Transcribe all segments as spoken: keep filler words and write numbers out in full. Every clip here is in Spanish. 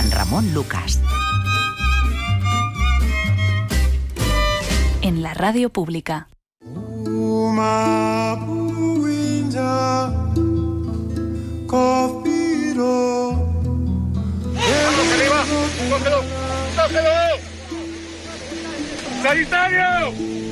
Juan Ramón Lucas. En la radio pública. ¡Vamos arriba! ¡Cógelo! ¡Cógelo! ¡Sanitario!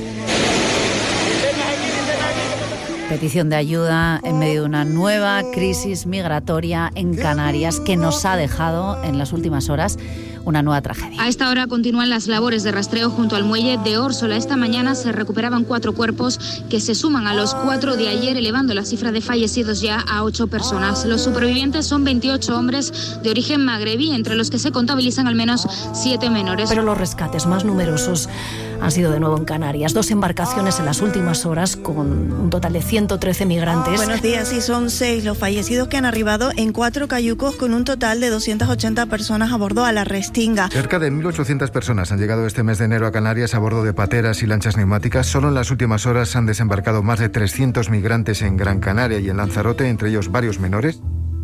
Petición de ayuda en medio de una nueva crisis migratoria en Canarias que nos ha dejado en las últimas horas una nueva tragedia. A esta hora continúan las labores de rastreo junto al muelle de Órsola. Esta mañana se recuperaban cuatro cuerpos que se suman a los cuatro de ayer, elevando la cifra de fallecidos ya a ocho personas. Los supervivientes son veintiocho hombres de origen magrebí, entre los que se contabilizan al menos siete menores. Pero los rescates más numerosos han sido de nuevo en Canarias. Dos embarcaciones en las últimas horas con un total de ciento trece migrantes. Buenos días, y son seis los fallecidos que han arribado en cuatro cayucos con un total de doscientas ochenta personas a bordo a la Restinga. Cerca de mil ochocientas personas han llegado este mes de enero a Canarias a bordo de pateras y lanchas neumáticas. Solo en las últimas horas han desembarcado más de trescientos migrantes en Gran Canaria y en Lanzarote, entre ellos varios menores.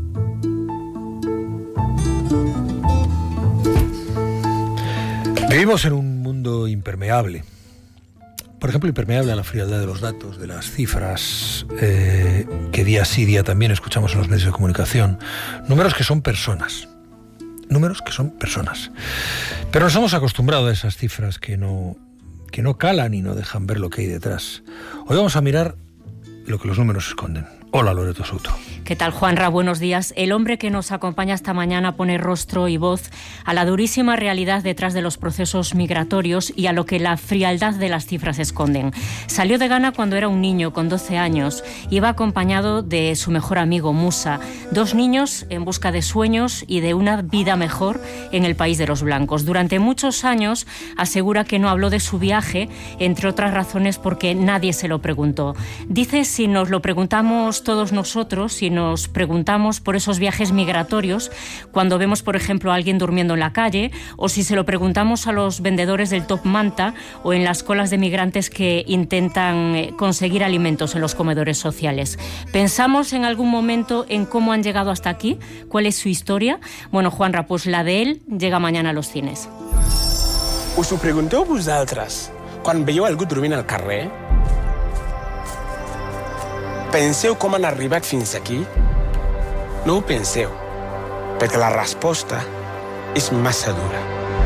Vivimos en un mundo impermeable. Por ejemplo, impermeable a la frialdad de los datos, de las cifras eh, que día sí día también escuchamos en los medios de comunicación. Números que son personas. Números que son personas. Pero nos hemos acostumbrado a esas cifras que no, que no calan y no dejan ver lo que hay detrás. Hoy vamos a mirar lo que los números esconden. Hola, Loreto Souto. ¿Qué tal, Juanra? Buenos días. El hombre que nos acompaña esta mañana pone rostro y voz a la durísima realidad detrás de los procesos migratorios y a lo que la frialdad de las cifras esconden. Salió de Ghana cuando era un niño, con doce años. Iba acompañado de su mejor amigo, Musa. Dos niños en busca de sueños y de una vida mejor en el país de los blancos. Durante muchos años asegura que no habló de su viaje, entre otras razones porque nadie se lo preguntó. Dice, si nos lo preguntamos todos nosotros, si nos preguntamos por esos viajes migratorios, cuando vemos, por ejemplo, a alguien durmiendo en la calle, o si se lo preguntamos a los vendedores del Top Manta o en las colas de migrantes que intentan conseguir alimentos en los comedores sociales. ¿Pensamos en algún momento en cómo han llegado hasta aquí? ¿Cuál es su historia? Bueno, Juanra, pues la de él llega mañana a los cines. Us ho pregunteu vosaltres quan veieu algú dormint al carrer? Penseu com han arribat fins aquí? No ho penseu, perquè la resposta és massa dura.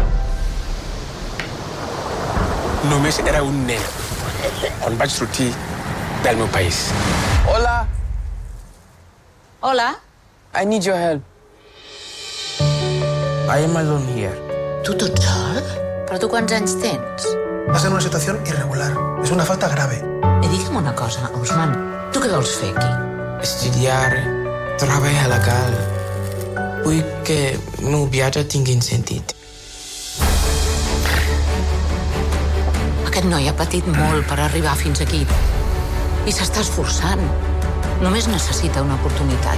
Només era un nen quan vaig sortir del meu país. Hola. Hola. I need your help. I am alone here. Tu tot sol? Però tu quants anys tens? Estàs en una situació irregular. És una falta grave. I digue'm una cosa, Usman. Tu què vols fer aquí? Estudiar, treballar legal. Vull que el meu viatge tingui sentit. Aquest noi ha patit molt per arribar fins aquí. I s'està esforçant. Només necessita una oportunitat.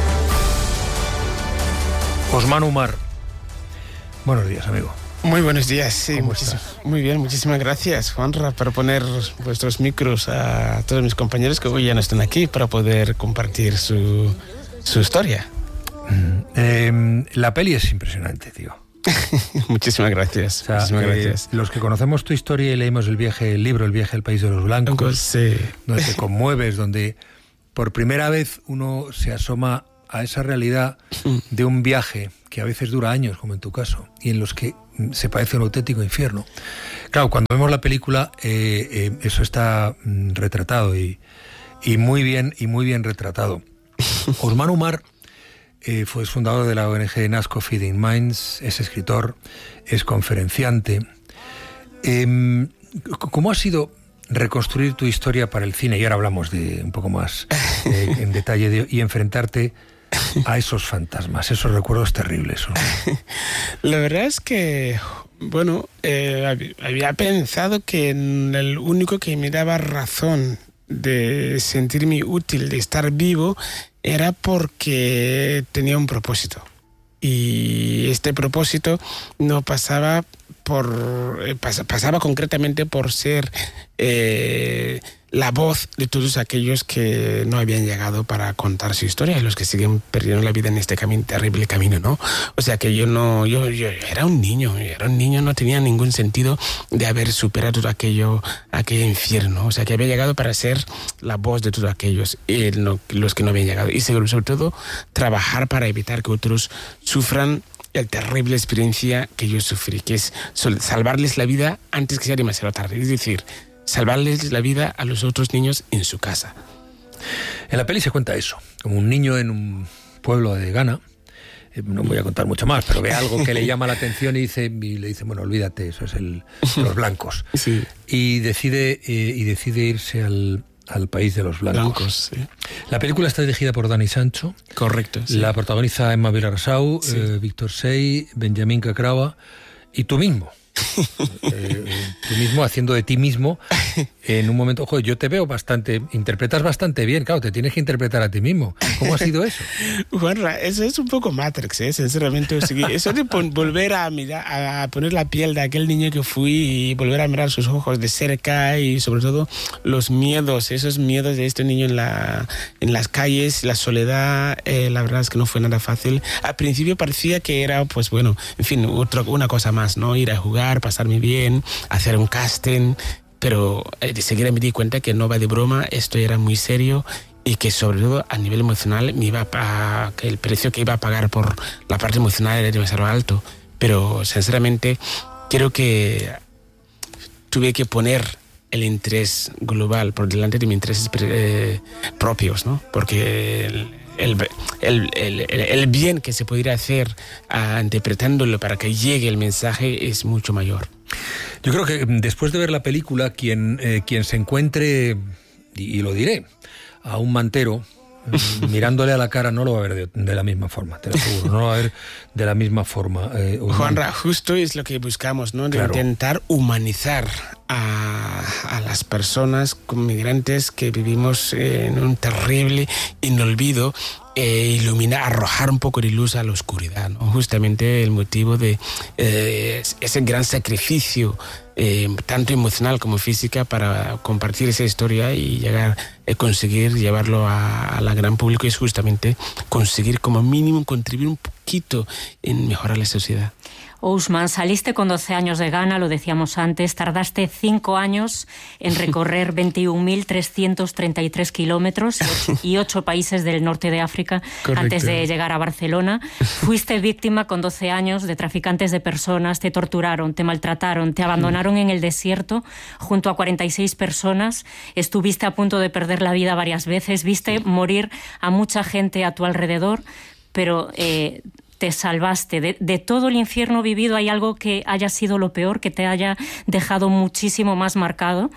Osman Umar. Buenos días, amigo. Muy buenos días, sí, muy bien, muchísimas gracias, Juanra, por poner vuestros micros a todos mis compañeros que hoy ya no están aquí para poder compartir su, su historia. Mm, eh, la peli es impresionante, tío. Muchísimas gracias. O sea, muchísimas eh, gracias. Los que conocemos tu historia y leímos el viaje, el libro El viaje al país de los blancos, sí. Donde te conmueves, donde por primera vez uno se asoma a esa realidad de un viaje que a veces dura años, como en tu caso, y en los que se parece un auténtico infierno. Claro, cuando vemos la película, eh, eh, eso está mm, retratado y, y muy bien y muy bien retratado. Osman Umar eh, fue fundador de la O N G Nasco Feeding Minds, es escritor, es conferenciante. Eh, ¿Cómo ha sido reconstruir tu historia para el cine? Y ahora hablamos de un poco más eh, en detalle de, y enfrentarte a esos fantasmas, esos recuerdos terribles, ¿no? La verdad es que, bueno, eh, había pensado que el único que me daba razón de sentirme útil, de estar vivo, era porque tenía un propósito. Y este propósito no pasaba por... pasaba concretamente por ser... Eh, la voz de todos aquellos que no habían llegado para contar su historia y los que siguen perdiendo la vida en este camino, terrible camino, ¿no? O sea que yo no, yo, yo era un niño, yo era un niño, no tenía ningún sentido de haber superado todo aquello, aquel infierno. O sea que había llegado para ser la voz de todos aquellos, y no, los que no habían llegado. Y sobre, sobre todo, trabajar para evitar que otros sufran la terrible experiencia que yo sufrí, que es salvarles la vida antes que sea demasiado tarde. Es decir, salvarles la vida a los otros niños en su casa. En la peli se cuenta eso, como un niño en un pueblo de Ghana, eh, no voy a contar mucho más, pero ve algo que le llama la atención y, dice, y le dice, bueno, olvídate, eso es el, los blancos. Sí. Y decide, eh, y decide irse al, al país de los blancos. blancos sí. La película está dirigida por Dani Sancho. Correcto. Sí. La protagoniza Emma Vilarasau, sí. eh, Víctor Sey, Benjamín Cacrava y tú mismo. eh, tú mismo haciendo de ti mismo en un momento, ojo, yo te veo bastante, interpretas bastante bien, claro, te tienes que interpretar a ti mismo. ¿Cómo ha sido eso? Juanra, eso es un poco Matrix, ¿eh? Sinceramente. Eso de pon, volver a mirar, a poner la piel de aquel niño que fui y volver a mirar sus ojos de cerca y sobre todo los miedos, esos miedos de este niño en, la, en las calles, la soledad, eh, la verdad es que no fue nada fácil. Al principio parecía que era, pues bueno, en fin, otro, una cosa más, ¿no? Ir a jugar, pasarme bien, hacer un casting, pero de seguida me di cuenta que no va de broma, esto era muy serio y que sobre todo a nivel emocional me iba a, que el precio que iba a pagar por la parte emocional era demasiado alto. Pero sinceramente creo que tuve que poner el interés global por delante de mis intereses eh, propios, ¿no? Porque el, El, el, el, el bien que se pudiera hacer uh, interpretándolo para que llegue el mensaje es mucho mayor. Yo creo que después de ver la película, quien, eh, quien se encuentre, y, y lo diré, a un mantero, mirándole a la cara, no lo va a ver de, de la misma forma, te lo aseguro, no lo va a ver de la misma forma. Eh, Juanra, justo es lo que buscamos, ¿no? De claro. intentar humanizar a, a las personas migrantes que vivimos en un terrible inolvido, e iluminar, arrojar un poco de luz a la oscuridad, ¿no? Justamente el motivo de eh, ese gran sacrificio, eh, tanto emocional como física, para compartir esa historia y llegar a conseguir llevarlo a, a la gran público, es justamente conseguir como mínimo contribuir un poquito en mejorar la sociedad. Ousmane, saliste con doce años de Ghana, lo decíamos antes, tardaste cinco años en recorrer veintiún mil trescientos treinta y tres kilómetros y ocho países del norte de África. Correcto. Antes de llegar a Barcelona. Fuiste víctima con doce años de traficantes de personas, te torturaron, te maltrataron, te abandonaron en el desierto junto a cuarenta y seis personas, estuviste a punto de perder la vida varias veces, viste morir a mucha gente a tu alrededor, pero... Eh, te salvaste de, de todo el infierno vivido. ¿Hay algo que haya sido lo peor, que te haya dejado muchísimo más marcado?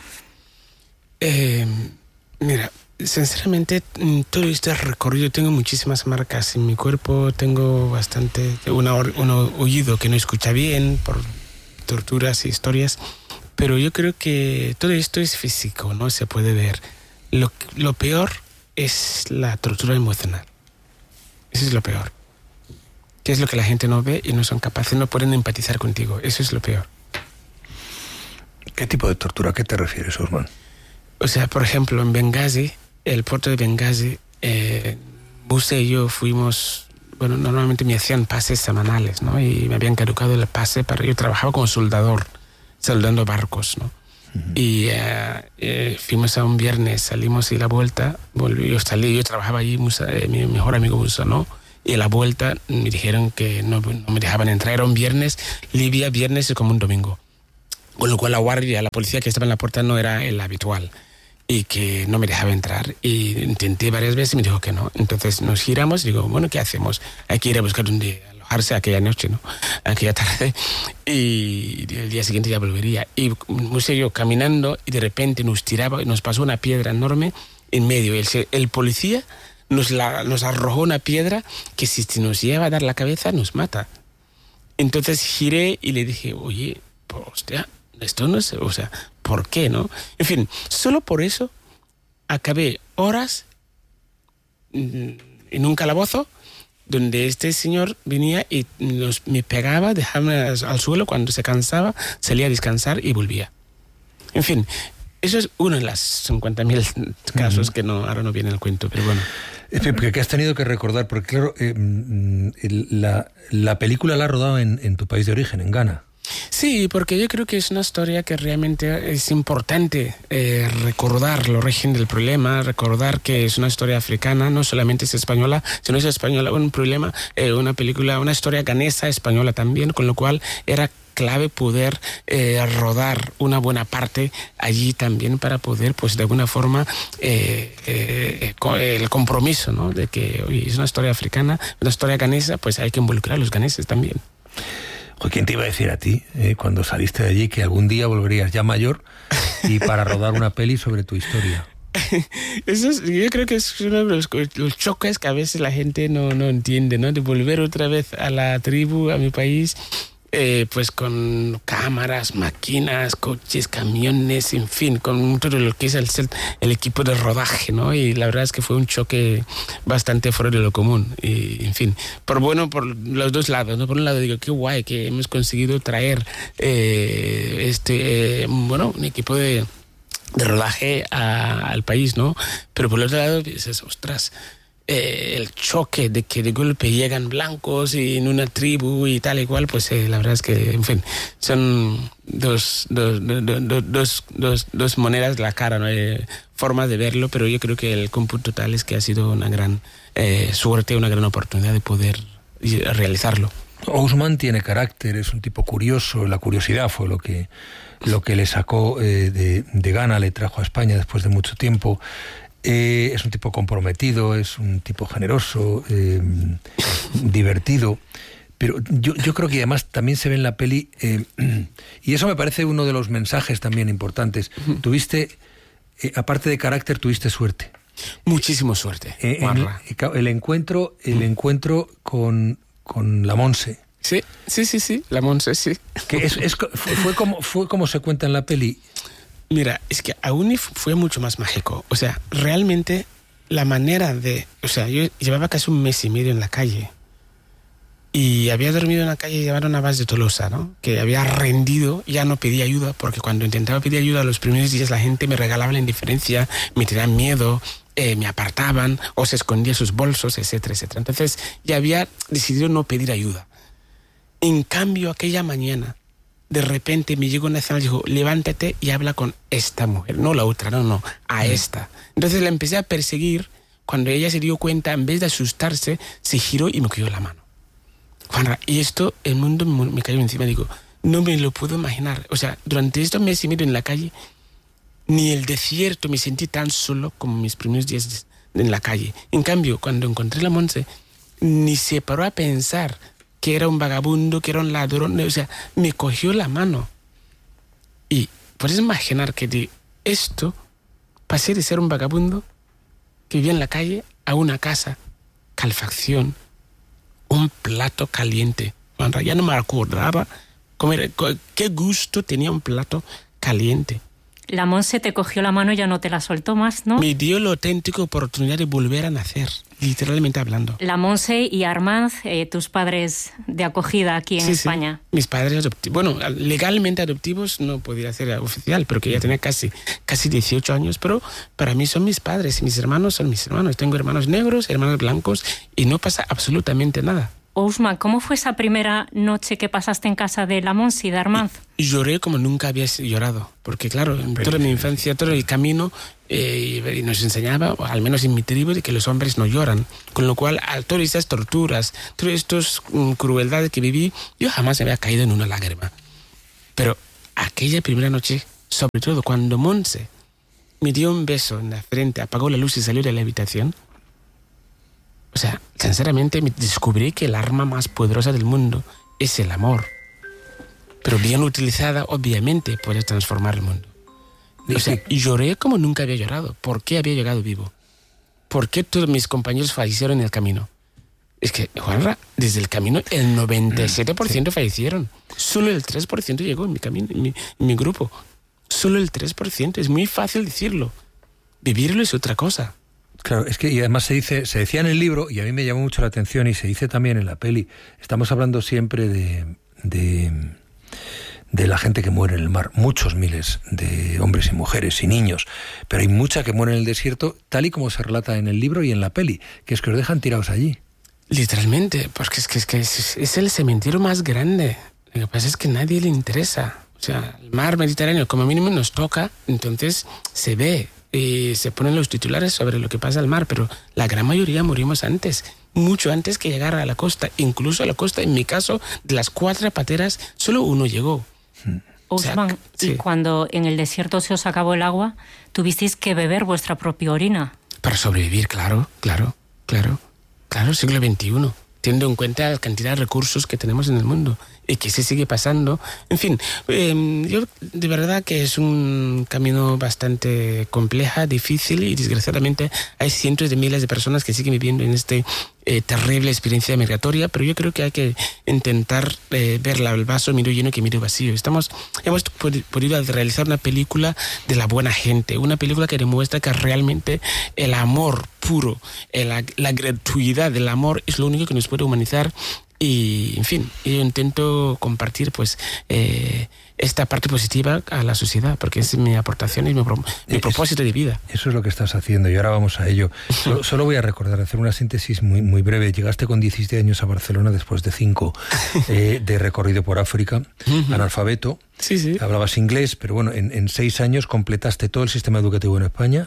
Eh, mira, sinceramente, en todo este recorrido tengo muchísimas marcas en mi cuerpo. Tengo bastante, una, un oído que no escucha bien por torturas y historias, pero yo creo que todo esto es físico, ¿no? Se puede ver. Lo, lo peor es la tortura emocional. Eso es lo peor. Que es lo que la gente no ve y no son capaces, no pueden empatizar contigo. Eso es lo peor. ¿Qué tipo de tortura? ¿A qué te refieres, Ousmane? O sea, por ejemplo, en Benghazi, el puerto de Benghazi, eh, Musa y yo fuimos... Bueno, normalmente me hacían pases semanales, ¿no? Y me habían caducado el pase para... Yo trabajaba como soldador, soldando barcos, ¿no? Uh-huh. Y uh, eh, fuimos a un viernes, salimos y la vuelta, volví, yo salí, yo trabajaba allí, Musa, eh, mi mejor amigo Musa, ¿no? Y a la vuelta me dijeron que no, no me dejaban entrar. Era un viernes, Libia, viernes es como un domingo. Con lo cual la guardia, la policía que estaba en la puerta no era el habitual. Y que no me dejaba entrar. Y intenté varias veces y me dijo que no. Entonces nos giramos y digo, bueno, ¿qué hacemos? Hay que ir a buscar donde alojarse aquella noche, ¿no? Aquella tarde. Y el día siguiente ya volvería. Y Musa y yo caminando y de repente nos tiraba, nos pasó una piedra enorme en medio. El, el policía... Nos, la, nos arrojó una piedra que si nos lleva a dar la cabeza nos mata. Entonces giré y le dije, oye, pues, hostia, esto no es, o sea, ¿por qué, no? En fin, solo por eso acabé horas en un calabozo donde este señor venía y nos, me pegaba, dejaba al suelo, cuando se cansaba, salía a descansar y volvía. En fin, Eso es uno de los cincuenta mil casos uh-huh. que no, ahora no viene el cuento, pero bueno. Porque has tenido que recordar, porque claro, eh, la, la película la has rodado en, en tu país de origen, en Ghana. Sí, porque yo creo que es una historia que realmente es importante eh, recordar el origen del problema, recordar que es una historia africana, no solamente es española, sino es española, un problema, eh, una película, una historia ganesa española también, con lo cual era clave poder eh, rodar una buena parte allí también para poder, pues de alguna forma, eh, eh, el compromiso, ¿no? De que oye, es una historia africana, una historia ganesa, pues hay que involucrar a los ganeses también. ¿Quién te iba a decir a ti, eh, cuando saliste de allí, que algún día volverías ya mayor y para rodar una peli sobre tu historia? Eso es, yo creo que es uno de los, los choques que a veces la gente no, no entiende, ¿no? De volver otra vez a la tribu, a mi país, eh, pues con cámaras, máquinas, coches, camiones, en fin, con todo lo que es el, el equipo de rodaje, ¿no? Y la verdad es que fue un choque bastante fuera de lo común. Y, en fin, por bueno, por los dos lados, ¿no? Por un lado digo, qué guay que hemos conseguido traer eh, este, eh, bueno, un equipo de, de rodaje a, al país, ¿no? Pero por el otro lado dices, ostras, Eh, el choque de que de golpe llegan blancos y en una tribu y tal y cual, pues eh, la verdad es que, en fin, son dos, dos, dos, dos, dos, dos monedas de la cara, ¿no? Eh, formas de verlo, pero yo creo que el cómputo total es que ha sido una gran eh, suerte, una gran oportunidad de poder realizarlo. Ousmane tiene carácter, es un tipo curioso, la curiosidad fue lo que, lo que le sacó eh, de, de Ghana, le trajo a España después de mucho tiempo. Eh, es un tipo comprometido, es un tipo generoso, eh, divertido, pero yo, yo creo que además también se ve en la peli, eh, y eso me parece uno de los mensajes también importantes. Tuviste, eh, aparte de carácter, tuviste suerte. Muchísimo suerte. Eh, el, el encuentro, el encuentro con, con la Monse. Sí, sí, sí, sí, la Monse, sí. Que es, es, fue, fue, como, fue como se cuenta en la peli. Mira, es que aún fue mucho más mágico. O sea, realmente la manera de... O sea, yo llevaba casi un mes y medio en la calle. Y había dormido en la calle y llevaron a Bas de Tolosa, ¿no? Que había rendido, ya no pedía ayuda, porque cuando intentaba pedir ayuda los primeros días la gente me regalaba la indiferencia, me tenían miedo, eh, me apartaban o se escondía sus bolsos, etcétera, etcétera. Entonces ya había decidido no pedir ayuda. En cambio, aquella mañana, de repente me llegó una señal y dijo, levántate y habla con esta mujer, no la otra, no, no, a esta. Entonces la empecé a perseguir. Cuando ella se dio cuenta, en vez de asustarse, se giró y me cogió la mano. Juanra, y esto, el mundo me cayó encima. Digo, no me lo puedo imaginar. O sea, durante estos meses y medio en la calle, ni el desierto me sentí tan solo como mis primeros días en la calle. En cambio, cuando encontré a la Monse, ni se paró a pensar que era un vagabundo, que era un ladrón, o sea, me cogió la mano. Y puedes imaginar que de esto pasé de ser un vagabundo que vivía en la calle a una casa, calefacción, un plato caliente. Cuando ya no me acordaba comer, qué gusto tenía un plato caliente. La Monse te cogió la mano y ya no te la soltó más, ¿no? Me dio la auténtica oportunidad de volver a nacer, literalmente hablando. La Monse y Armand, eh, tus padres de acogida aquí en sí, España. Sí. Mis padres adoptivos, bueno, legalmente adoptivos no podía ser oficial, pero que ya tenía casi, casi dieciocho años, pero para mí son mis padres, mis hermanos son mis hermanos. Tengo hermanos negros, hermanos blancos y no pasa absolutamente nada. Ousmane, ¿cómo fue esa primera noche que pasaste en casa de la Monse y de Armand? Y lloré como nunca había llorado, porque claro, en toda mi infancia, todo el camino eh, y nos enseñaba, o al menos en mi tribu, de que los hombres no lloran, con lo cual a todas estas torturas, todas estas um, crueldades que viví, yo jamás me había caído en una lágrima. Pero aquella primera noche, sobre todo cuando Monse me dio un beso en la frente, apagó la luz y salió de la habitación, o sea, sinceramente me descubrí que el arma más poderosa del mundo es el amor. Pero bien utilizada, obviamente, puede transformar el mundo. O sea, y lloré como nunca había llorado. ¿Por qué había llegado vivo? ¿Por qué todos mis compañeros fallecieron en el camino? Es que, Juanra, desde el camino el noventa y siete por ciento sí. fallecieron. Solo el tres por ciento llegó en mi camino, en mi, en mi grupo. Solo el tres por ciento. Es muy fácil decirlo. Vivirlo es otra cosa. Claro, es que y además se dice, se decía en el libro, y a mí me llamó mucho la atención, y se dice también en la peli, estamos hablando siempre de, de, de la gente que muere en el mar, muchos miles de hombres y mujeres y niños, pero hay mucha que muere en el desierto, tal y como se relata en el libro y en la peli, que es que os dejan tirados allí. Literalmente, porque es que es, que es, es el cementerio más grande. Lo que pasa es que a nadie le interesa. O sea, el mar Mediterráneo como mínimo nos toca, entonces se ve y se ponen los titulares sobre lo que pasa al mar, pero la gran mayoría morimos antes, mucho antes que llegar a la costa. Incluso a la costa, en mi caso, de las cuatro pateras, solo uno llegó. Ousmane, o sea, sí. Y cuando en el desierto se os acabó el agua, tuvisteis que beber vuestra propia orina. Para sobrevivir, claro, claro, claro. Claro, siglo veintiuno, teniendo en cuenta la cantidad de recursos que tenemos en el mundo y que se sigue pasando. En fin, eh, yo de verdad que es un camino bastante complejo, difícil, y desgraciadamente hay cientos de miles de personas que siguen viviendo en esta eh, terrible experiencia migratoria, pero yo creo que hay que intentar eh, ver el vaso medio lleno que medio vacío. Estamos, hemos podido realizar una película de la buena gente, una película que demuestra que realmente el amor puro, la, la gratuidad del amor es lo único que nos puede humanizar. Y, en fin, yo intento compartir pues eh, esta parte positiva a la sociedad, porque es mi aportación y mi, pro, mi es, propósito de vida. Eso es lo que estás haciendo y ahora vamos a ello. Solo, solo voy a recordar, hacer una síntesis muy, muy breve. Llegaste con diecisiete años a Barcelona después de cinco eh, de recorrido por África, uh-huh. analfabeto. Sí, sí. Hablabas inglés, pero bueno, en, en seis años completaste todo el sistema educativo en España.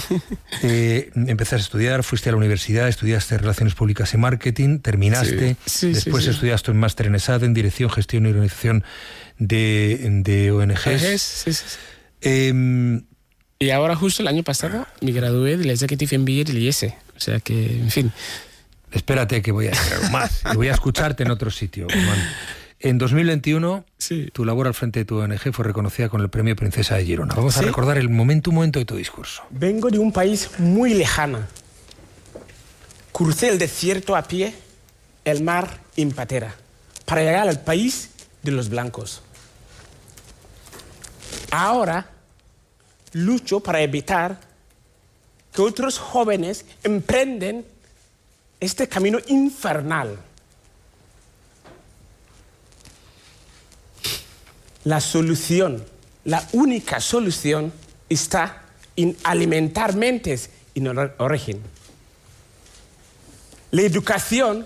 eh, empezaste a estudiar, fuiste a la universidad, estudiaste Relaciones Públicas y Marketing, terminaste, sí, sí, después sí, sí. estudiaste un máster en ESADE, en Dirección, Gestión y Organización de, de O N Ges. Sí, sí, sí. Eh, y ahora justo el año pasado me gradué del Executive M B A del I E S E. O sea que, en fin. Espérate que voy a decir algo más. Y voy a escucharte en otro sitio, Juan. En dos mil veintiuno, sí. tu labor al frente de tu O N G fue reconocida con el Premio Princesa de Girona. Vamos ¿Sí? a recordar el momento, un momento de tu discurso. Vengo de un país muy lejano. Crucé el desierto a pie, el mar en patera, para llegar al país de los blancos. Ahora lucho para evitar que otros jóvenes emprenden este camino infernal. La solución, la única solución está en alimentar mentes en origen. La educación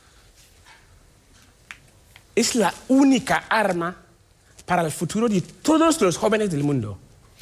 es la única arma para el futuro de todos los jóvenes del mundo.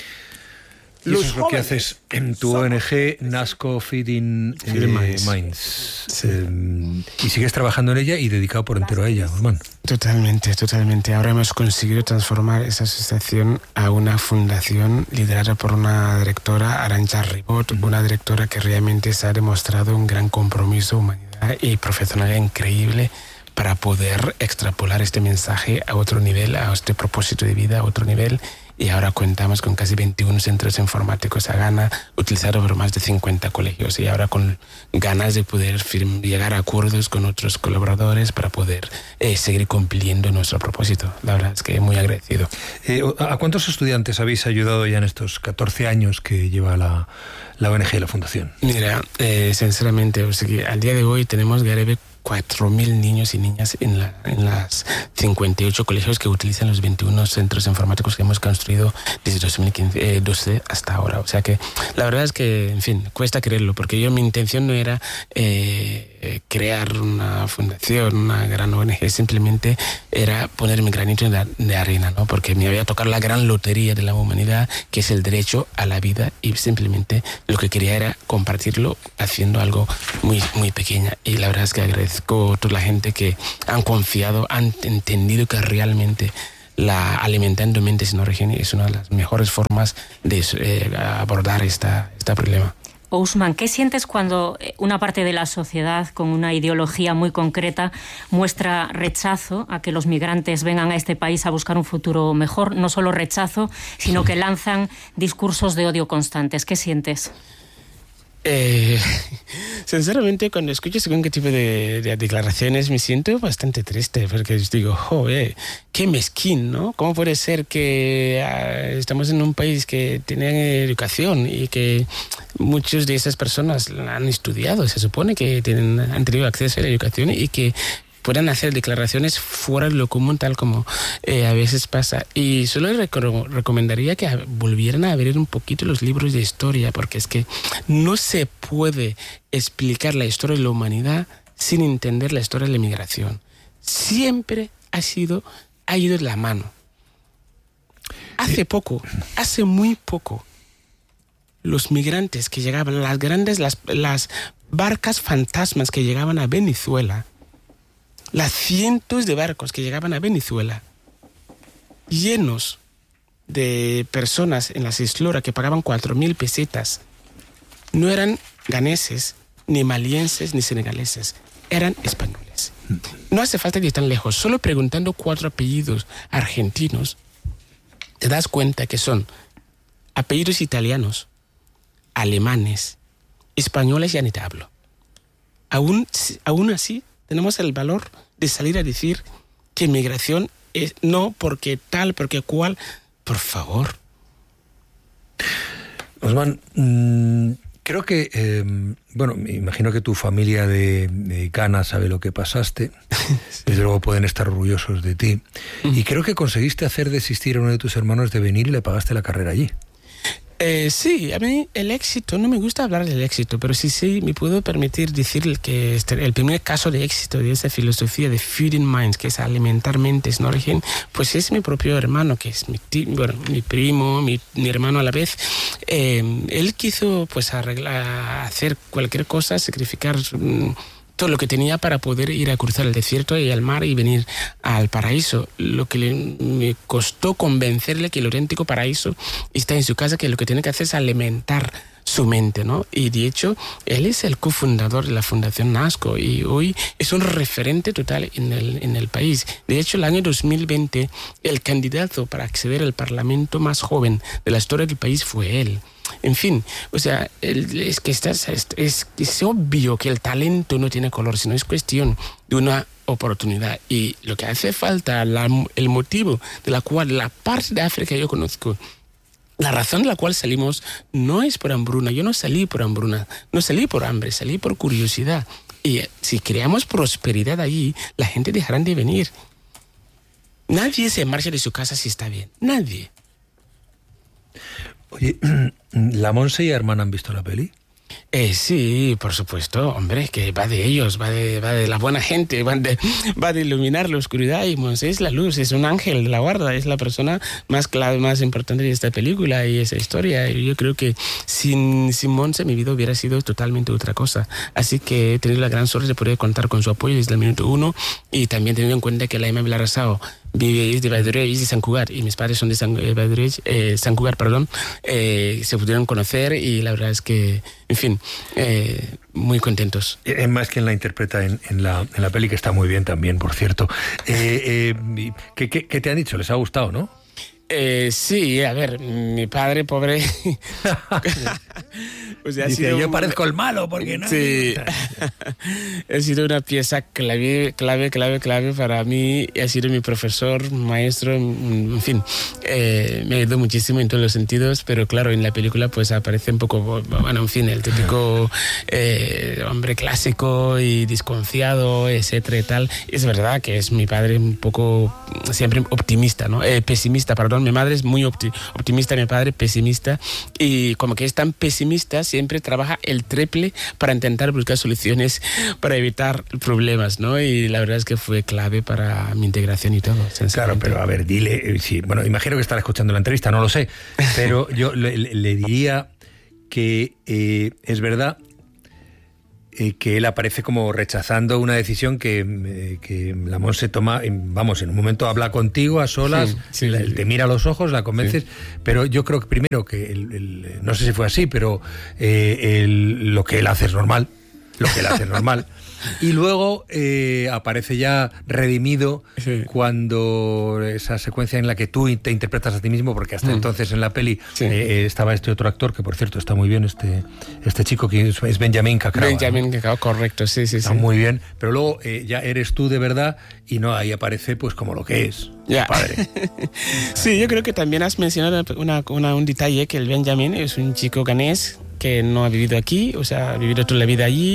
Y eso es lo que haces en tu O N G, NASCO Feeding eh, Minds. Minds. Sí. Eh, y sigues trabajando en ella y dedicado por entero a ella, Ousmane. Totalmente, totalmente. Ahora hemos conseguido transformar esa asociación a una fundación liderada por una directora, Arantxa Ribot, uh-huh. una directora que realmente se ha demostrado un gran compromiso, humanidad y profesionalidad increíble para poder extrapolar este mensaje a otro nivel, a este propósito de vida a otro nivel. Y ahora contamos con casi veintiún centros informáticos a Ghana, utilizados por más de cincuenta colegios, y ahora con ganas de poder firm, llegar a acuerdos con otros colaboradores para poder eh, seguir cumpliendo nuestro propósito. La verdad es que muy agradecido. Eh, ¿A cuántos estudiantes habéis ayudado ya en estos catorce años que lleva la, la O N G, la Fundación? Mira, eh, sinceramente, o sea, que al día de hoy tenemos Garebe cuatro mil niños y niñas en, la, en las cincuenta y ocho colegios que utilizan los veintiún centros informáticos que hemos construido desde dos mil doce hasta ahora. O sea que la verdad es que, en fin, cuesta creerlo, porque yo mi intención no era eh, crear una fundación, una gran O N G, simplemente era poner mi granito de, de arena, ¿no? Porque me había tocado la gran lotería de la humanidad, que es el derecho a la vida, y simplemente lo que quería era compartirlo haciendo algo muy, muy pequeña. Y la verdad es que agradezco a toda la gente que han confiado, han entendido que realmente la alimentando mentes en origen es una de las mejores formas de eh, abordar esta, este problema. Ousmane, ¿qué sientes cuando una parte de la sociedad con una ideología muy concreta muestra rechazo a que los migrantes vengan a este país a buscar un futuro mejor? No solo rechazo, sino que lanzan discursos de odio constantes. ¿Qué sientes? Eh, sinceramente, cuando escucho según qué tipo de, de declaraciones me siento bastante triste, porque digo, joder, qué mezquín, ¿no? ¿Cómo puede ser que uh, estamos en un país que tiene educación y que muchas de esas personas han estudiado, se supone que tienen, han tenido acceso a la educación y que puedan hacer declaraciones fuera de lo común, tal como eh, a veces pasa. Y solo les reco- recomendaría que volvieran a abrir un poquito los libros de historia, porque es que no se puede explicar la historia de la humanidad sin entender la historia de la inmigración. Siempre ha sido, ha ido de la mano. Hace poco, hace muy poco, los migrantes que llegaban, las grandes, las, las barcas fantasmas que llegaban a Venezuela, las cientos de barcos que llegaban a Venezuela, llenos de personas en las isloras que pagaban cuatro mil pesetas, no eran ganeses, ni malienses, ni senegaleses, eran españoles. No hace falta ir tan lejos, solo preguntando cuatro apellidos argentinos, te das cuenta que son apellidos italianos, alemanes, españoles, ya ni te hablo. Aún, aún así, tenemos el valor de salir a decir que migración es no porque tal, porque cual. Por favor. Osman, mmm, creo que, eh, bueno, me imagino que tu familia de, de Ghana sabe lo que pasaste. Sí. Desde luego pueden estar orgullosos de ti. Mm. Y creo que conseguiste hacer desistir a uno de tus hermanos de venir y le pagaste la carrera allí. Eh, sí, a mí el éxito, no me gusta hablar del éxito, pero sí, sí, me puedo permitir decir que este, el primer caso de éxito de esa filosofía de feeding minds, que es alimentar mentes, ¿no? Pues es mi propio hermano, que es mi, tío, bueno, mi primo, mi, mi hermano a la vez. Eh, él quiso pues arreglar, hacer cualquier cosa, sacrificar mmm, todo lo que tenía para poder ir a cruzar el desierto y al mar y venir al paraíso. Lo que le, me costó convencerle que el auténtico paraíso está en su casa, que lo que tiene que hacer es alimentar su mente, ¿no? Y de hecho, él es el cofundador de la Fundación NASCO y hoy es un referente total en el, en el país. De hecho, el año dos mil veinte, el candidato para acceder al parlamento más joven de la historia del país fue él. En fin, o sea, el, es que estás, es, es, es obvio que el talento no tiene color, sino es cuestión de una oportunidad. Y lo que hace falta, la, el motivo de la cual la parte de África yo conozco, la razón de la cual salimos no es por hambruna. Yo no salí por hambruna, no salí por hambre, salí por curiosidad. Y si creamos prosperidad allí, la gente dejará de venir. Nadie se marcha de su casa si está bien, nadie. Oye, ¿la Monse y Hermana han visto la peli? Eh, sí, por supuesto, hombre, que va de ellos, va de, va de la buena gente, va de, va de iluminar la oscuridad, y Monse es la luz, es un ángel de la guarda, es la persona más clave, más importante de esta película y esa historia. Y yo creo que sin, sin Monse mi vida hubiera sido totalmente otra cosa. Así que he tenido la gran suerte de poder contar con su apoyo desde el minuto uno, y también teniendo en cuenta que la Emma Vilarasao vive de Valladolid y de Sant Cugat, y mis padres son de San, eh, eh, Sant Cugat, perdón, eh, se pudieron conocer, y la verdad es que, en fin, eh, muy contentos. Es más quien la interpreta en, en, la, en la peli, que está muy bien también, por cierto. Eh, eh, ¿qué, qué, ¿Qué te han dicho? ¿Les ha gustado, no? Eh, sí, a ver, mi padre, pobre... o sea, dice, sido, yo parezco el malo porque no... Sí, ha sido una pieza clave, clave, clave, clave para mí. Ha sido mi profesor, maestro, en fin, eh, me ha ayudado muchísimo en todos los sentidos, pero claro, en la película pues aparece un poco, bueno, en fin, el típico eh, hombre clásico y desconfiado, etcétera y tal. Es verdad que es mi padre un poco siempre optimista, ¿no? Eh, pesimista, perdón. Mi madre es muy opti- optimista, mi padre pesimista, y como que es tan pesimista, siempre trabaja el triple para intentar buscar soluciones para evitar problemas, ¿no? Y la verdad es que fue clave para mi integración y todo. Claro, pero a ver, dile, sí, bueno, imagino que estará escuchando la entrevista, no lo sé, pero yo le, le diría que eh, es verdad eh, que él aparece como rechazando una decisión que, eh, que la Monse toma, vamos, en un momento habla contigo a solas, sí, sí, la, sí. te mira a los ojos, la convences, sí. pero yo creo que primero que, el, el, no sé si fue así, pero eh, el, lo que él hace es normal, lo que él hace es normal. Y luego eh, aparece ya redimido sí. cuando esa secuencia en la que tú te interpretas a ti mismo, porque hasta mm. entonces en la peli sí. eh, estaba este otro actor, que por cierto está muy bien, este este chico que es Benjamin Cacrava. Benjamin Cacrava, ¿no? Correcto, sí, sí, está sí. muy bien, pero luego eh, ya eres tú de verdad, y no, ahí aparece pues como lo que es, ya. padre. Sí, yo creo que también has mencionado una, una, un detalle, que el Benjamin es un chico ganés que no ha vivido aquí, o sea, ha vivido toda la vida allí,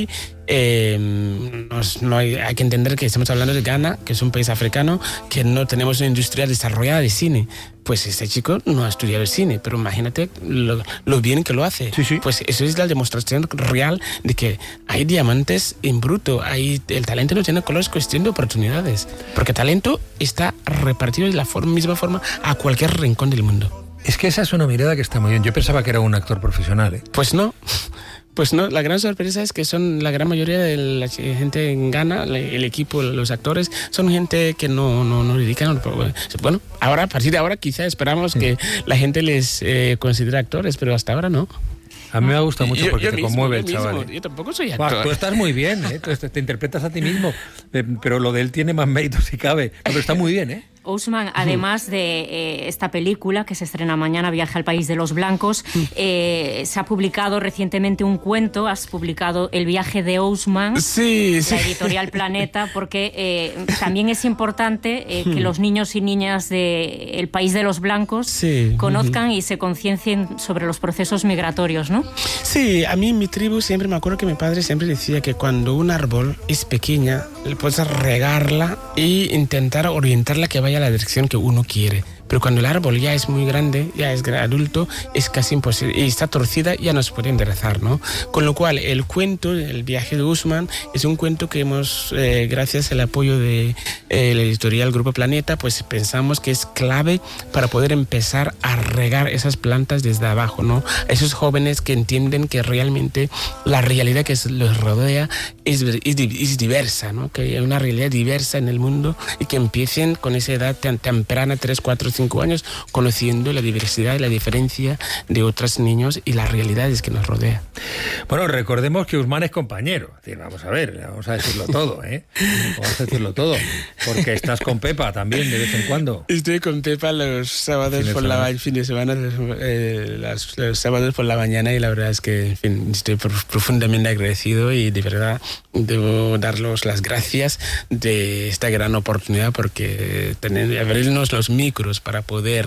Eh, nos, no hay, hay que entender que estamos hablando de Ghana, que es un país africano, que no tenemos una industria desarrollada de cine. Pues este chico no ha estudiado el cine, pero imagínate lo, lo bien que lo hace. Sí, sí. Pues eso es la demostración real de que hay diamantes en bruto, hay, el talento no tiene color, es cuestión de oportunidades. Porque talento está repartido de la forma, misma forma a cualquier rincón del mundo. Es que esa es una mirada que está muy bien. Yo pensaba que era un actor profesional, ¿eh? Pues no. Pues no, la gran sorpresa es que son la gran mayoría de la gente en Ghana, el equipo, los actores, son gente que no, no, no dedican. Bueno, ahora, a partir de ahora quizá esperamos que la gente les eh, considere actores, pero hasta ahora no. A mí me gusta mucho porque yo, yo te mismo, conmueve el chaval. Mismo, yo tampoco soy actor. Bah, tú estás muy bien, ¿eh? Tú te interpretas a ti mismo, eh, pero lo de él tiene más mérito si cabe. No, pero está muy bien, ¿eh? Ousmane, además de eh, esta película que se estrena mañana, Viaje al País de los Blancos, eh, se ha publicado recientemente un cuento, has publicado El viaje de Ousmane, sí, sí. la editorial Planeta, porque eh, también es importante eh, que los niños y niñas del País de los Blancos sí. conozcan uh-huh. y se conciencien sobre los procesos migratorios, ¿no? Sí, a mí en mi tribu siempre me acuerdo que mi padre siempre decía que cuando un árbol es pequeña, puedes regarla e intentar orientarla que vaya a la dirección que uno quiere. Pero cuando el árbol ya es muy grande, ya es adulto, es casi imposible. Y está torcida, ya no se puede enderezar, ¿no? Con lo cual, el cuento, el viaje de Ousmane, es un cuento que hemos, eh, gracias al apoyo de eh, la editorial Grupo Planeta, pues pensamos que es clave para poder empezar a regar esas plantas desde abajo, ¿no? Esos jóvenes que entienden que realmente la realidad que los rodea es, es, es diversa, ¿no? Que hay una realidad diversa en el mundo y que empiecen con esa edad tan temprana, tres, cuatro, cinco años, conociendo la diversidad y la diferencia de otros niños y las realidades que nos rodean. Bueno, recordemos que Ousmane es compañero. Es decir, vamos a ver, vamos a decirlo todo, ¿eh? Vamos a decirlo todo. Porque estás con Pepa también de vez en cuando. Estoy con Pepa los sábados por la el fin de semana, eh, los, los sábados por la mañana, y la verdad es que, en fin, estoy profundamente agradecido y de verdad debo darles las gracias de esta gran oportunidad, porque tener, abrirnos los micros para poder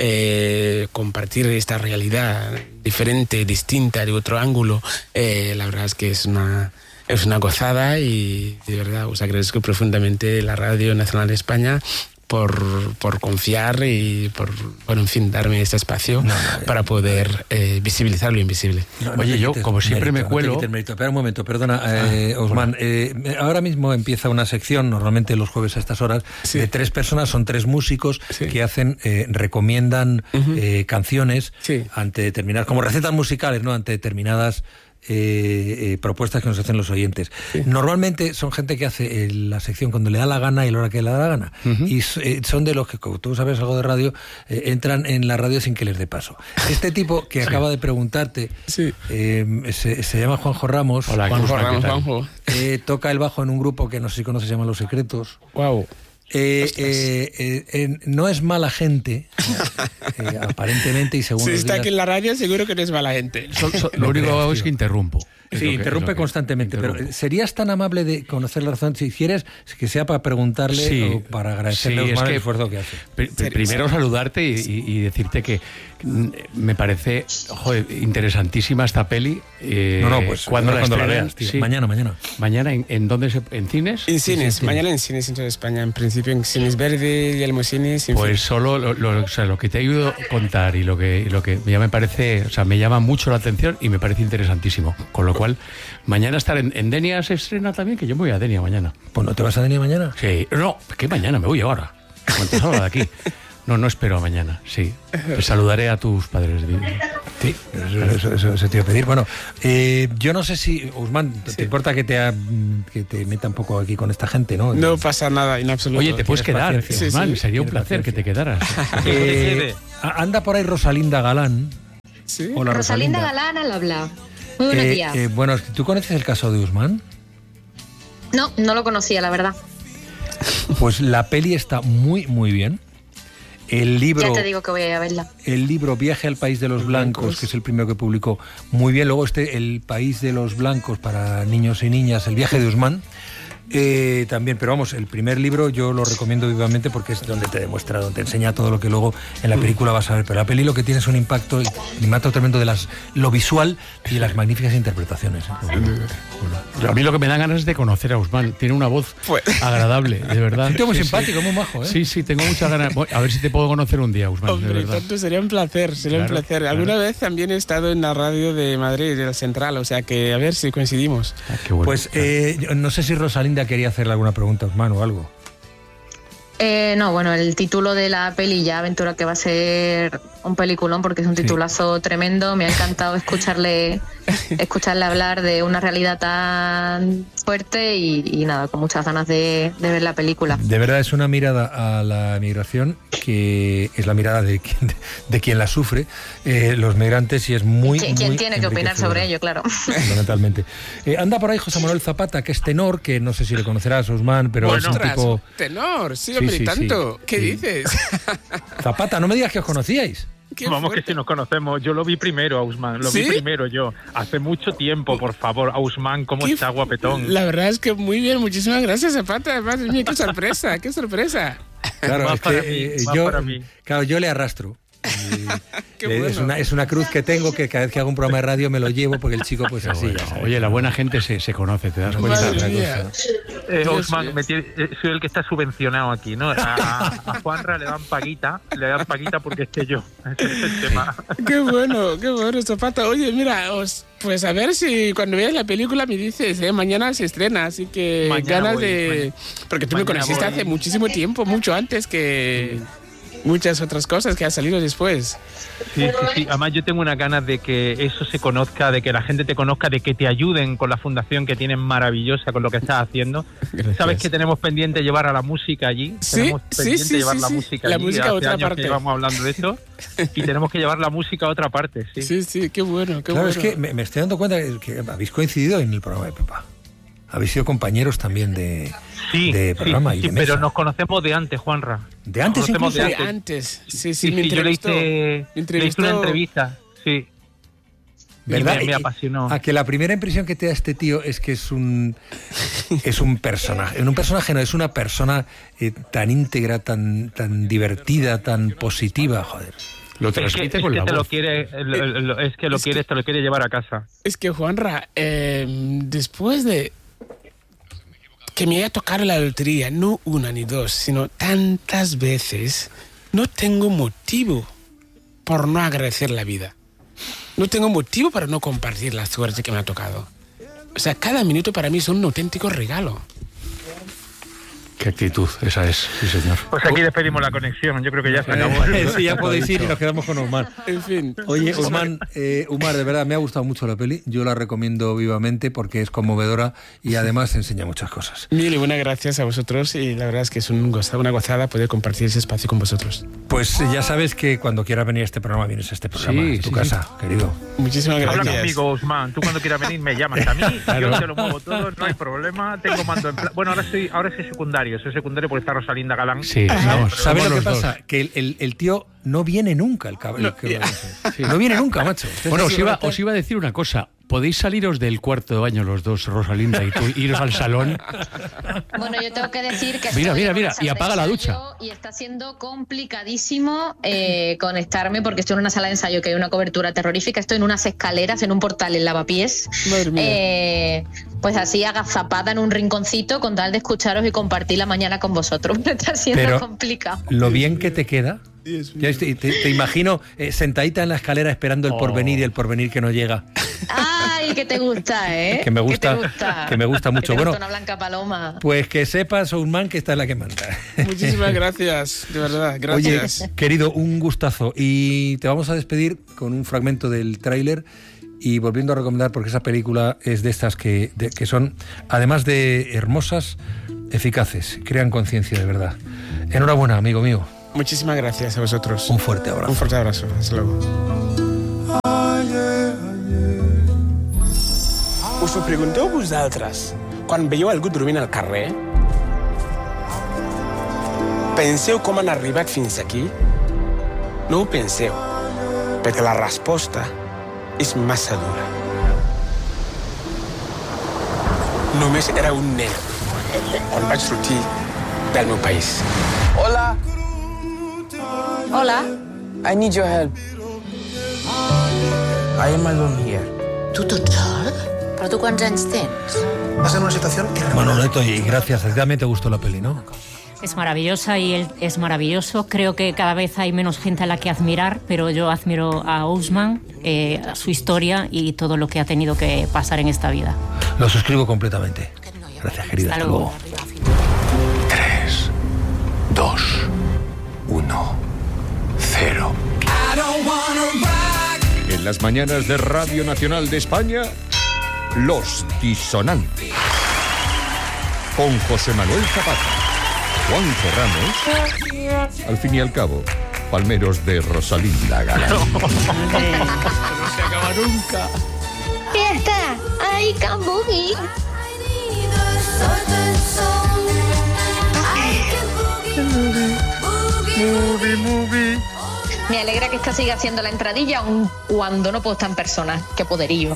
eh, compartir esta realidad diferente, distinta, de otro ángulo, eh, la verdad es que es una, es una gozada, y de verdad os agradezco profundamente la Radio Nacional de España por, por confiar y por, bueno, en fin, darme este espacio no, no, para poder eh, visibilizar lo invisible. No, no, Oye, yo, como siempre mérito, me cuelo... No Espera un momento, perdona, eh, ah, Ousmane. Eh, ahora mismo empieza una sección, normalmente los jueves a estas horas, sí. de tres personas, son tres músicos sí. que hacen, eh, recomiendan uh-huh. eh, canciones sí. ante determinadas, como recetas musicales, ¿no? Ante determinadas... Eh, eh, propuestas que nos hacen los oyentes. Sí. Normalmente son gente que hace eh, la sección cuando le da la gana y a la hora que le da la gana. Uh-huh. Y eh, son de los que, como tú sabes algo de radio, eh, entran en la radio sin que les dé paso. Este tipo que sí. acaba de preguntarte sí. eh, se, se llama Juanjo Ramos. Hola, Juanjo Ramos, Juanjo. Eh, toca el bajo en un grupo que no sé si conoces, se llama Los Secretos. Wow. Eh, eh, eh, eh, no es mala gente, eh, aparentemente, y según si está digas, aquí en la radio, seguro que no es mala gente. So, so, lo único que hago es que interrumpo. Sí, que, interrumpe constantemente, interrumpo. Pero ¿serías tan amable de conocer la razón? Si quieres, que sea para preguntarle sí, o para agradecerle sí, es que, el esfuerzo que hace. Pr- primero saludarte y, y, y decirte que me parece joder, interesantísima esta peli. Eh, no, no, pues cuando, la, cuando la veas, tío. Sí. Mañana, mañana. ¿Mañana en, en dónde? Se, ¿En cines? En cines, sí, mañana en cines en toda España. En principio en Cines Verde y Almocines. Pues solo lo, lo, o sea, lo que te he oído a contar y lo que, lo que ya me parece, o sea, me llama mucho la atención y me parece interesantísimo. Con lo cual, mañana estar en, en Denia se estrena también, que yo me voy a Denia mañana. Pues no te vas a Denia mañana. Sí, no, que mañana me voy ahora. ¿Cuánto salgo de aquí? No, no espero a mañana, sí. Te saludaré a tus padres. Sí, eso, eso, eso, eso te iba a pedir. Bueno, eh, yo no sé si, Ousmane, ¿te, sí. ¿te importa que te, ha, que te meta un poco aquí con esta gente, no? No pasa nada, en absoluto. Oye, te puedes quedar, Ousmane, sí, sí. sería un placer paciencia. que te quedaras. eh, anda por ahí Rosalinda Galán. ¿Sí? Hola, Rosalinda. Rosalinda Galán al habla. Muy buenos eh, días. Eh, bueno, ¿tú conoces el caso de Ousmane? No, no lo conocía, la verdad. Pues la peli está muy, muy bien. El libro, ya te digo que voy a ir a verla. El libro Viaje al País de los Blancos, Blancos, que es el primero que publicó, muy bien. Luego este El País de los Blancos para niños y niñas, El viaje de Ousmane. Eh, también, pero vamos, el primer libro yo lo recomiendo vivamente porque es donde te demuestra, donde te enseña todo lo que luego en la película vas a ver. Pero la peli lo que tiene es un impacto, un impacto tremendo de las, lo visual y de las magníficas interpretaciones. Bueno, a mí lo que me da ganas es de conocer a Ousmane. Tiene una voz pues. agradable, de verdad. Un tío muy sí, simpático, sí. muy majo, ¿eh? Sí, sí, tengo muchas ganas. A ver si te puedo conocer un día, Ousmane. Hombre, de verdad. tanto sería un placer, sería claro, un placer. Alguna claro. vez también he estado en la radio de Madrid, de la Central, o sea que a ver si coincidimos. Ah, qué bueno. Pues eh, no sé si Rosalinda quería hacerle alguna pregunta a Ousmane o algo. Eh, no, bueno, el título de la peli ya aventura que va a ser un peliculón porque es un titulazo sí. tremendo. Me ha encantado escucharle escucharle hablar de una realidad tan fuerte y, y nada, con muchas ganas de, de ver la película. De verdad es una mirada a la migración que es la mirada de quien, de, de quien la sufre, eh, los migrantes, y es muy ¿Quién, ¿quién tiene que opinar sobre ello, claro? Fundamentalmente. Eh, anda por ahí José Manuel Zapata, que es tenor, que no sé si le conocerás, Ousmane, pero bueno, es un tipo... Tenor, sí, hombre, sí, sí, tanto. sí, ¿Qué sí. dices? Zapata, no me digas que os conocíais. Vamos fuerte. Que si nos conocemos, yo lo vi primero a Ousmane, lo ¿Sí? vi primero yo, hace mucho tiempo, por favor, Ousmane, ¿cómo está guapetón? La verdad es que muy bien, muchísimas gracias, Zapata, madre mía, qué sorpresa, qué sorpresa. Claro, más es para que mí, eh, más yo, para mí. Claro, yo le arrastro. Qué bueno. es, una, es una cruz que tengo, que cada vez que hago un programa de radio me lo llevo porque el chico pues así. Bueno, oye, la buena gente se, se conoce, te das cuenta. Eh, Ousmane, me tiene, soy el que está subvencionado aquí, ¿no? A, a Juanra le dan paguita, le dan paguita porque es que yo, ese es el tema. Qué bueno, qué bueno, Zapata. Oye, mira, os, pues a ver si cuando veas la película me dices, ¿eh? Mañana se estrena, así que mañana ganas voy, de... Mañana. Porque tú mañana me conociste voy. hace muchísimo tiempo, mucho antes que... muchas otras cosas que han salido después. Sí, sí, sí. Además yo tengo unas ganas de que eso se conozca, de que la gente te conozca, de que te ayuden con la fundación que tienen maravillosa con lo que estás haciendo. Gracias. Sabes que tenemos pendiente llevar a la música allí. Sí, tenemos sí, pendiente sí, llevar sí, la sí. música la allí. música a otra años parte. Que llevamos hablando de esto y tenemos que llevar la música a otra parte. Sí, sí, sí, qué bueno, qué claro, bueno. Es que me, me estoy dando cuenta que, que habéis coincidido en el programa de Pepa. Habéis sido compañeros también de, sí, de programa sí, y de sí, mesa. pero nos conocemos de antes, Juanra. ¿De antes incluso? De antes. antes. Sí, sí, sí, me sí yo le hice, me le hice una entrevista, sí. ¿Verdad? Me, me apasionó. A que la primera impresión que te da este tío es que es un es un personaje. En un personaje no, es una persona eh, tan íntegra, tan, tan divertida, tan positiva, joder. Lo transmite es que, con es la que te voz. Lo quiere, lo, lo, es que lo es quieres, que, te lo quiere llevar a casa. Es que, Juanra, eh, después de que me haya tocado la lotería, no una ni dos, sino tantas veces, no tengo motivo por no agradecer la vida. No tengo motivo para no compartir la suerte que me ha tocado. O sea, cada minuto para mí es un auténtico regalo. Qué actitud, esa es, sí señor. Pues aquí despedimos la conexión, yo creo que ya se acabó. Sí, ya podéis ir y nos quedamos con Ousmane. En fin. Oye, Ousmane, eh, Umar, de verdad, me ha gustado mucho la peli, yo la recomiendo vivamente porque es conmovedora y además enseña muchas cosas. Mil y buenas gracias a vosotros y la verdad es que es un gozada, una gozada poder compartir ese espacio con vosotros. Pues ya sabes que cuando quieras venir a este programa, vienes a este programa, sí, es tu sí, casa, sí. querido. Muchísimas gracias. Habla conmigo, Ousmane, tú cuando quieras venir me llamas a mí, claro. Yo te lo muevo todo, no hay problema, tengo mando en plan... Bueno, ahora soy, ahora soy secundario, soy secundario porque está Rosalinda Galán. Sí, vamos, ¿sabes lo que pasa? Dos. Que el, el, el tío no viene nunca, el cabrón. No, yeah. sí. no viene nunca, macho. Bueno, os iba, os iba a decir una cosa. ¿Podéis saliros del cuarto de baño los dos, Rosalinda y tú, iros al salón? Bueno, yo tengo que decir que... Mira, mira, mira, y apaga la ducha. Y está siendo complicadísimo eh, conectarme porque estoy en una sala de ensayo que hay una cobertura terrorífica. Estoy en unas escaleras, en un portal, en lavapiés. Madre mía. Eh, pues así agazapada en un rinconcito con tal de escucharos y compartir la mañana con vosotros. Está siendo Pero complicado. Lo bien que te queda... Ya te, te, te imagino eh, sentadita en la escalera esperando el oh. porvenir y el porvenir que no llega. Ay, que te gusta, ¿eh? Que me gusta, que, gusta? que me gusta mucho. Que te bueno, gusta una blanca paloma. Pues que sepas, Ousmane, que esta es la que manda. Muchísimas gracias, de verdad, gracias. Oye, querido, un gustazo. Y te vamos a despedir con un fragmento del tráiler y volviendo a recomendar, porque esa película es de estas que, de, que son, además de hermosas, eficaces, crean conciencia de verdad. Enhorabuena, amigo mío. Muchísimas gracias a vosotros. Un fuerte abrazo. Un fuerte abrazo. Hasta luego. Us ho pregunteu vosaltres quan veieu algú dormint al carrer? Penseu com han arribat fins aquí? No ho penseu, perquè la resposta és massa dura. Només era un nen quan vaig sortir del meu país. Hola. Hola. I need your help. I am alone here. Tu tot sol? Però tu quants anys tens? Vas en una situación irregular. Manoleto, y gracias. A ti también te gustó la peli, ¿no? Es maravillosa y él es maravilloso. Creo que cada vez hay menos gente a la que admirar, pero yo admiro a Ousmane, eh, su historia y todo lo que ha tenido que pasar en esta vida. Lo suscribo completamente. Gracias, querida. Hasta luego. Tres, dos, uno, cero. En las mañanas de Radio Nacional de España, Los Disonantes. Con José Manuel Zapata, Juanjo Ramos, al fin y al cabo, palmeros de Rosalinda Galán. No se acaba nunca. ¡Fiesta! ¡Ay, Cambugi! Movie, movie. Me alegra que esta siga haciendo la entradilla aun cuando no puedo estar en persona. ¡Qué poderío!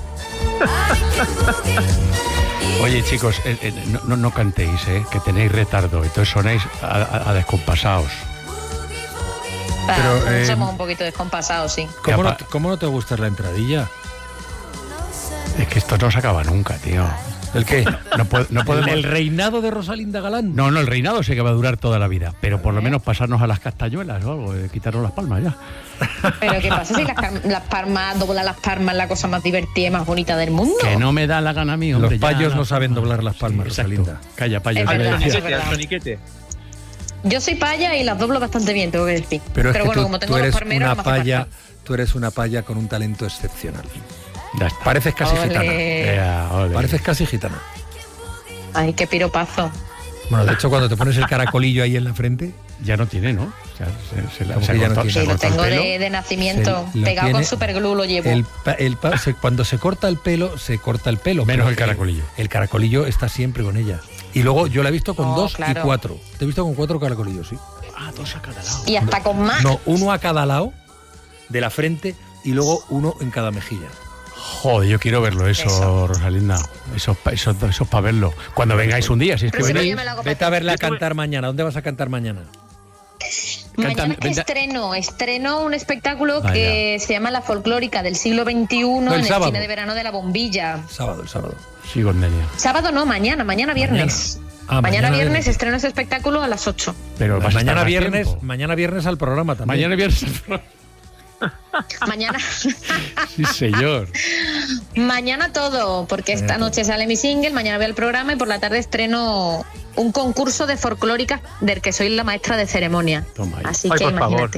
Oye, chicos, eh, eh, no, no, no cantéis, eh, que tenéis retardo, entonces sonáis a, a, a descompasados. Pero, eh, somos un poquito descompasados, sí. ¿Cómo no, ¿Cómo no te gusta la entradilla? Es que esto no se acaba nunca, tío. ¿El qué? No, po- no podemos... ¿El reinado de Rosalinda Galán? No, no, el reinado sé que va a durar toda la vida, pero por lo menos pasarnos a las castañuelas o algo, eh, quitarnos las palmas ya. Pero ¿qué pasa si las, las palmas, doblar las palmas es la cosa más divertida y más bonita del mundo? Que no me da la gana a mí, hombre. Los payos ya, no saben doblar las palmas, sí, Rosalinda. Calla, payos. Es verdad, Al es verdad. soniquete. Yo soy paya y las doblo bastante bien, tengo que decir. Pero, es Pero que bueno, tú, como tú tengo los eres palmeros, una no me hace paya, falta. tú eres una paya con un talento excepcional. Ya está. Pareces casi Ole. gitana. Ya, ole. Pareces casi gitana. Ay, qué piropazo. Bueno, de hecho, cuando te pones el caracolillo ahí en la frente, ya no tiene, ¿no? O sea, se, se, la- ¿Cómo se que ya cortó- no tiene? se Sí, lo cortó el tengo pelo. de, de nacimiento. Se- lo Pegado tiene- con superglue lo llevo. el, pa- el pa- se- cuando se corta el pelo, se corta el pelo. Menos pero el caracolillo. El caracolillo está siempre con ella. Y luego yo la he visto con Oh, dos claro. y cuatro. Te he visto con cuatro caracolillos, sí. Ah, dos a cada lado. Y hasta con más. No, uno a cada lado de la frente y luego uno en cada mejilla. Joder, yo quiero verlo eso, Eso. Rosalinda. Eso, eso, eso es para verlo. Cuando vengáis un día, si es que Pero si no, venís. yo me lo hago Vete a verla Yo tuve- cantar mañana. ¿Dónde vas a cantar mañana? Mañana Cántame, vente- estreno, estreno un espectáculo Vaya. que se llama La Folclórica del siglo veintiuno No, el en sábado. el cine de verano de la Bombilla. Sábado, el sábado. Sí, Gondenia. Sábado no, mañana, mañana viernes. Mañana. Ah, mañana, mañana viernes, viernes. estreno ese espectáculo a las ocho. Pero vas a estar mañana más viernes, tiempo. mañana viernes al programa también. Mañana viernes. Mañana, Sí, señor. mañana todo, porque esta Mañana noche sale mi single, mañana veo el programa y por la tarde estreno un concurso de folclórica del que soy la maestra de ceremonia. Toma ahí. Así Ay, que por favor. imagínate.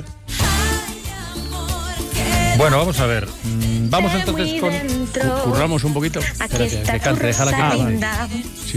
Bueno, vamos a ver. Mm, Vamos De entonces muy con... dentro, Curramos un poquito. aquí Espérate, está que tu cante, déjala que cante. Rosalinda. Sí,